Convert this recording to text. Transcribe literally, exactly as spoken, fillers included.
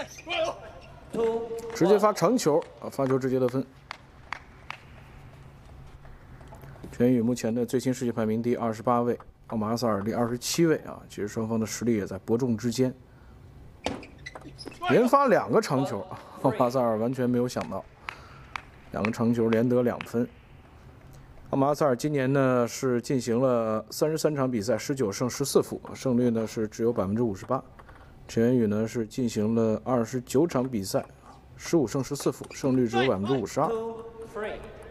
直接发长球啊，发球直接得分。全宇目前的最新世界排名第二十八位，奥马阿萨尔第二十七位啊，其实双方的实力也在伯仲之间。连发两个长球，奥马阿萨尔完全没有想到，两个长球连得两分。奥马阿萨尔今年呢是进行了三十三场比赛，十九胜十四负，胜率呢是只有百分之五十八。陈元宇呢是进行了二十九场比赛，十五胜十四负，胜率只有百分之五十二。